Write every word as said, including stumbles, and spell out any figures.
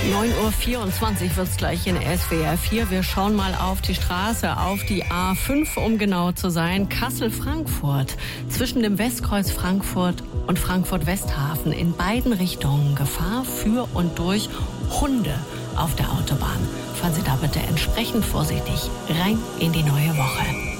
neun Uhr vierundzwanzig wird es gleich in S W R vier. Wir schauen mal auf die Straße, auf die A fünf, um genau zu sein. Kassel-Frankfurt. Zwischen dem Westkreuz Frankfurt und Frankfurt-Westhafen. In beiden Richtungen Gefahr für und durch Hunde auf der Autobahn. Fahren Sie da bitte entsprechend vorsichtig rein in die neue Woche.